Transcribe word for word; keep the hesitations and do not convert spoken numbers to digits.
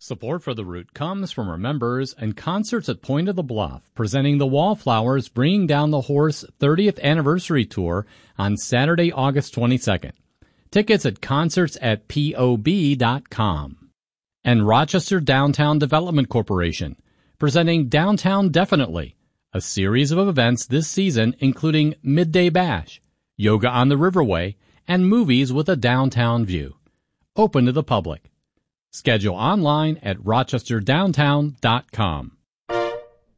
Support for The Root comes from our members and Concerts at Point of the Bluff, presenting the Wallflowers Bringing Down the Horse thirtieth Anniversary Tour on Saturday, August twenty-second. Tickets at concerts at P O B dot com. And Rochester Downtown Development Corporation, presenting Downtown Definitely, a series of events this season including Midday Bash, Yoga on the Riverway, and movies with a downtown view. Open to the public. Schedule online at rochester downtown dot com.